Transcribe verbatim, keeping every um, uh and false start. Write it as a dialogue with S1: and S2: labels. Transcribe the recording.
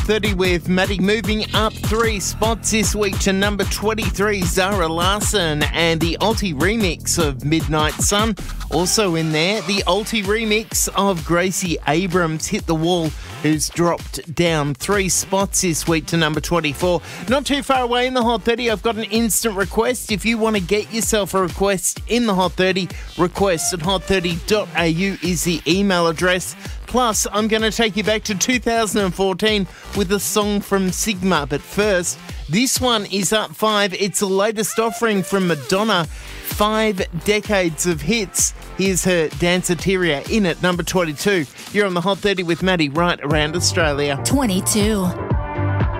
S1: thirty with Maddie, moving up three spots this week to number twenty-three, Zara Larsson, and the Alti remix of Midnight Sun. Also in there, the Alti remix of Gracie Abrams, Hit the Wall, who's dropped down three spots this week to number twenty-four. Not too far away in the Hot thirty, I've got an instant request. If you want to get yourself a request in the Hot thirty, request at hot thirty dot a u is the email address. Plus, I'm going to take you back to two thousand fourteen with a song from Sigma. But first, this one is up five. It's the latest offering from Madonna. Five decades of hits. Here's her Danceteria in at number twenty-two. You're on the Hot thirty with Maddie, right around Australia.
S2: twenty-two.